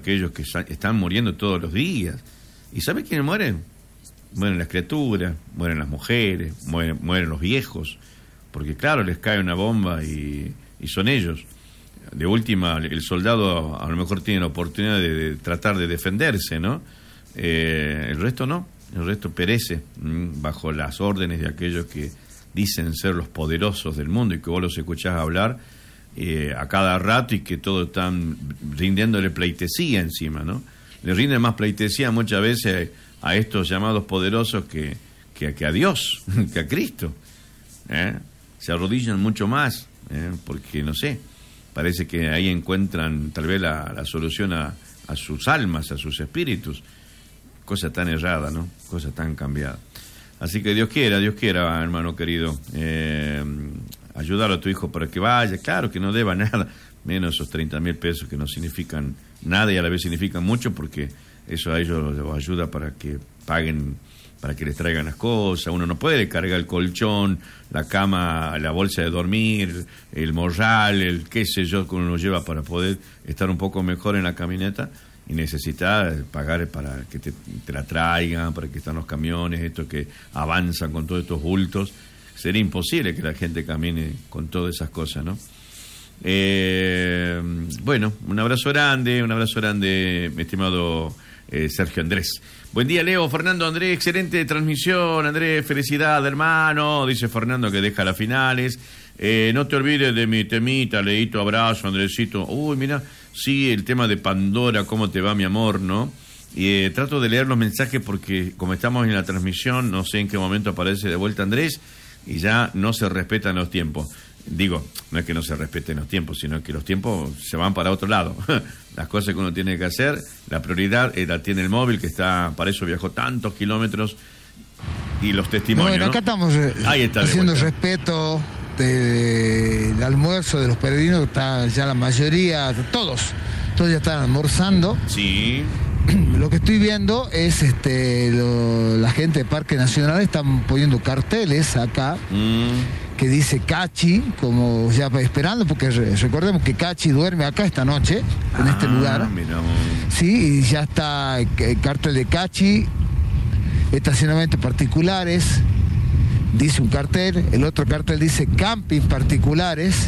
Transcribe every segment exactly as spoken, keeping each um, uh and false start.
aquellos que están muriendo todos los días. ¿Y sabe quiénes mueren? Mueren las criaturas, mueren las mujeres, mueren, mueren los viejos, porque claro, les cae una bomba y, y son ellos. De última, el soldado a lo mejor tiene la oportunidad de, de tratar de defenderse, ¿no? Eh, el resto no, el resto perece mmm, bajo las órdenes de aquellos que dicen ser los poderosos del mundo y que vos los escuchás hablar eh, a cada rato y que todos están rindiéndole pleitesía encima, ¿no? Le rinden más pleitesía muchas veces a, a estos llamados poderosos que, que, que a Dios, que a Cristo, ¿eh? Se arrodillan mucho más, ¿eh? Porque, no sé, parece que ahí encuentran tal vez la, la solución a, a sus almas, a sus espíritus. Cosa tan errada, ¿no? Cosa tan cambiada. Así que Dios quiera, Dios quiera, hermano querido, eh, ayudar a tu hijo para que vaya, claro que no deba nada, menos esos treinta mil pesos que no significan nada y a la vez significan mucho, porque eso a ellos los ayuda para que paguen, para que les traigan las cosas. Uno no puede cargar el colchón, la cama, la bolsa de dormir, el morral, el qué sé yo que uno lleva para poder estar un poco mejor en la camioneta, y necesita pagar para que te, te la traigan, para que estén los camiones, estos que avanzan con todos estos bultos. Sería imposible que la gente camine con todas esas cosas, ¿no? Eh, bueno, un abrazo grande, un abrazo grande, mi estimado eh, Sergio Andrés. Buen día, Leo, Fernando, Andrés, excelente transmisión, Andrés, felicidad, hermano, dice Fernando que deja las finales. Eh, no te olvides de mi temita, Leito, abrazo, Andresito. Uy, mira, sí, el tema de Pandora, cómo te va, mi amor, ¿no? Y eh, trato de leer los mensajes porque como estamos en la transmisión, no sé en qué momento aparece de vuelta Andrés y ya no se respetan los tiempos. Digo, no es que no se respeten los tiempos, sino que los tiempos se van para otro lado. Las cosas que uno tiene que hacer, la prioridad eh, la tiene el móvil, que está, para eso viajó tantos kilómetros, y los testimonios. Bueno, acá ¿no? estamos Ahí está, haciendo respeto del almuerzo de los peregrinos, está ya la mayoría, todos, todos ya están almorzando. Sí. Lo que estoy viendo es este lo, la gente de Parque Nacional están poniendo carteles acá mm. que dice Cachi, como ya esperando, porque re, recordemos que Cachi duerme acá esta noche, en ah, este lugar. Miramos. Sí, y ya está el cartel de Cachi, estacionamientos particulares, dice un cartel, el otro cartel dice camping particulares.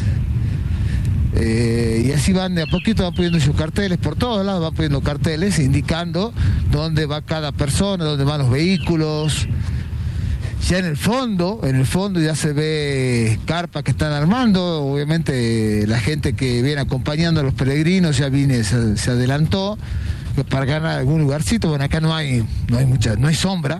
Eh, y así van de a poquito, van poniendo sus carteles por todos lados, van poniendo carteles indicando dónde va cada persona, dónde van los vehículos. Ya en el fondo, en el fondo ya se ve carpas que están armando. Obviamente la gente que viene acompañando a los peregrinos ya viene, se, se adelantó para ganar algún lugarcito. Bueno, acá no hay, no hay mucha, no hay sombra.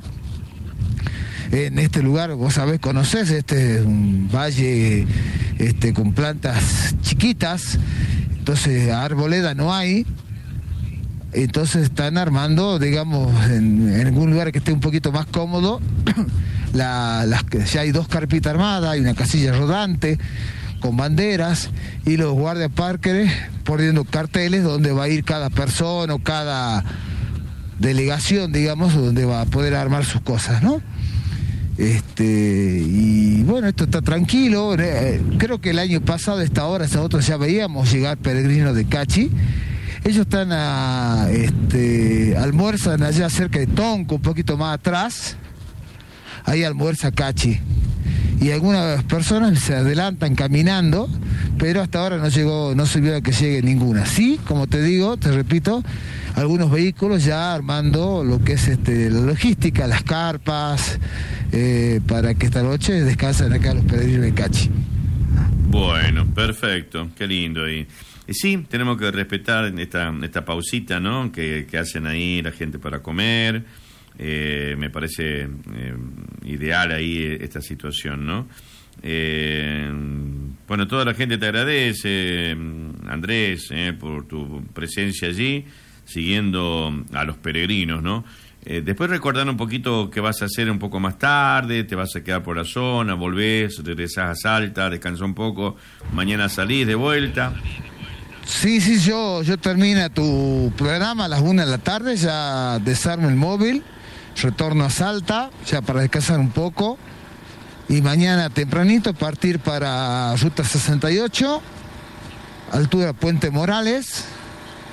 En este lugar, vos sabés, conocés, este es un valle este, con plantas chiquitas, entonces arboleda no hay, entonces están armando, digamos, en, en algún lugar que esté un poquito más cómodo, la, las, ya hay dos carpitas armadas, hay una casilla rodante con banderas y los guardiaparques poniendo carteles donde va a ir cada persona o cada delegación, digamos, donde va a poder armar sus cosas, ¿no? Este, y bueno, esto está tranquilo. Creo que el año pasado a esta hora nosotros ya veíamos llegar peregrinos de Cachi. Ellos están a, este, almuerzan allá cerca de Tonco, un poquito más atrás. Ahí almuerza Cachi. Y algunas personas se adelantan caminando, pero hasta ahora no llegó, no se vio que llegue ninguna. Sí, como te digo, te repito, algunos vehículos ya armando lo que es este, la logística, las carpas, eh, para que esta noche descansen acá los peregrinos de Cachi. Bueno, perfecto, qué lindo. Y, y sí, tenemos que respetar esta, esta pausita, ¿no? Que, que hacen ahí la gente para comer. Eh, me parece eh, ideal ahí esta situación, ¿no? Eh, bueno, toda la gente te agradece, Andrés, eh, por tu presencia allí, siguiendo a los peregrinos, ¿no? Eh, después recordar un poquito qué vas a hacer un poco más tarde, te vas a quedar por la zona, volvés, regresás a Salta, descansa un poco, mañana salís de vuelta. Sí, sí, yo, yo termino tu programa a las una de la tarde, ya desarmo el móvil, retorno a Salta, ya para descansar un poco, y mañana tempranito partir para Ruta sesenta y ocho, altura Puente Morales,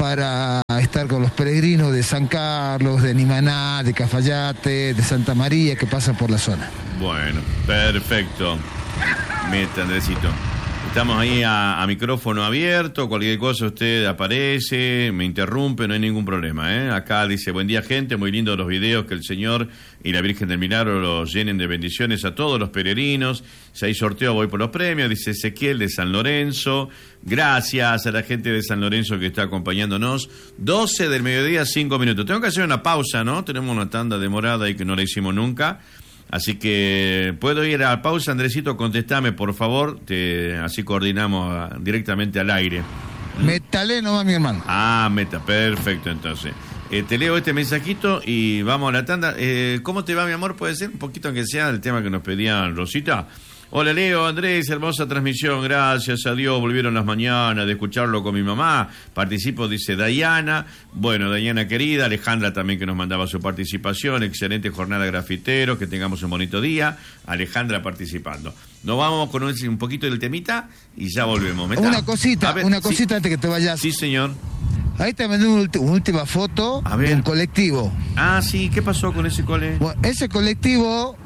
para estar con los peregrinos de San Carlos, de Nimaná, de Cafayate, de Santa María, que pasan por la zona. Bueno, perfecto. Meta, Andresito. Estamos ahí a, a micrófono abierto, cualquier cosa usted aparece, me interrumpe, no hay ningún problema, ¿eh? Acá dice, buen día gente, muy lindos los videos, que el Señor y la Virgen del Milagro los llenen de bendiciones a todos los peregrinos. Si hay sorteo voy por los premios, dice Ezequiel de San Lorenzo. Gracias a la gente de San Lorenzo que está acompañándonos. doce del mediodía, cinco minutos. Tengo que hacer una pausa, ¿no? Tenemos una tanda demorada y que no la hicimos nunca. Así que, ¿puedo ir a la pausa, Andresito? Contestame, por favor, te, así coordinamos a, directamente al aire. Métale nomás, mi hermano. Ah, meta, perfecto, entonces. Eh, te leo este mensajito y vamos a la tanda. Eh, ¿Cómo te va, mi amor? ¿Puede ser un poquito, aunque sea el tema que nos pedían Rosita? Hola, Leo, Andrés, hermosa transmisión, gracias a Dios, volvieron las mañanas de escucharlo con mi mamá, participo, dice Dayana, bueno, Dayana querida, Alejandra también que nos mandaba su participación, excelente jornada grafitero, que tengamos un bonito día, Alejandra participando. Nos vamos con un, un poquito del temita y ya volvemos. ¿Meta? Una cosita, ver, una cosita sí, antes que te vayas. Sí, señor. Ahí te mandé una, una última foto de un colectivo. Ah, sí, ¿qué pasó con ese cole? Bueno, ese colectivo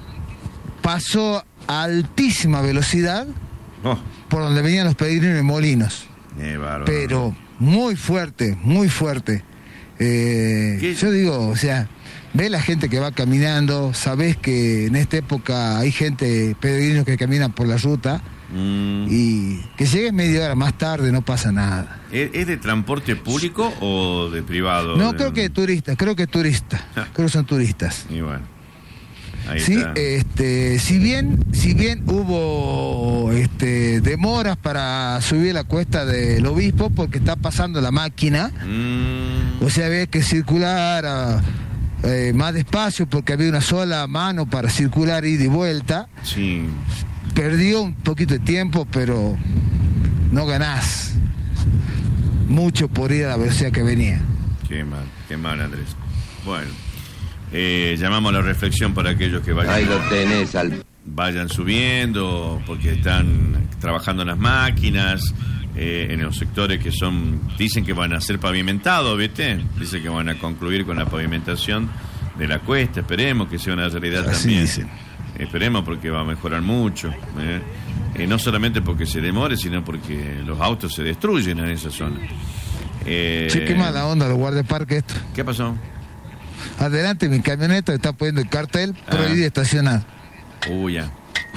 pasó a altísima velocidad oh. por donde venían los peregrinos de Molinos. Eh, bárbaro. Pero muy fuerte, muy fuerte. Eh, yo digo, o sea, ve la gente que va caminando, sabés que en esta época hay gente, peregrinos que caminan por la ruta, mm. y que llegues media hora más tarde no pasa nada. ¿Es, es de transporte público o de privado? No, de... creo que turistas, creo que turistas, creo que son turistas. Y bueno. Ahí sí, está. este, si bien, si bien hubo este, demoras para subir la cuesta del Obispo porque está pasando la máquina, mm. o sea, había que circular eh, más despacio porque había una sola mano para circular ida y vuelta. Sí. Perdió un poquito de tiempo, pero no ganás mucho por ir a la velocidad que venía. Qué mal, qué mal, Andrés. Bueno. Eh, llamamos a la reflexión para aquellos que vayan, ahí lo tenés al... vayan subiendo porque están trabajando en las máquinas, eh, en los sectores que son, dicen que van a ser pavimentados, ¿viste? Dicen que van a concluir con la pavimentación de la cuesta, esperemos que sea una realidad así también. Dicen. Esperemos porque va a mejorar mucho, ¿eh? Eh, no solamente porque se demore, sino porque los autos se destruyen en esa zona. Eh, sí, qué mala onda los guardaparques esto. ¿Qué pasó? Adelante mi camioneta está poniendo el cartel prohibido ah. estacionar. Uy, ya.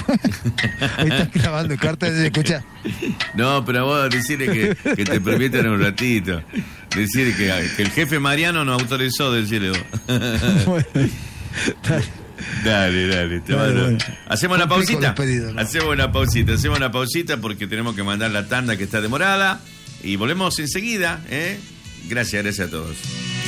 Ahí estás clavando el cartel, ¿se escucha? No, pero vos decirle que, que te permitan un ratito. Decir que, que el jefe Mariano nos autorizó, decirle vos. Bueno, dale. Dale, dale, te dale, bueno. Hacemos una pausita. Pedidos, ¿no? Hacemos una pausita, hacemos una pausita porque tenemos que mandar la tanda que está demorada. Y volvemos enseguida, ¿eh? Gracias, gracias a todos.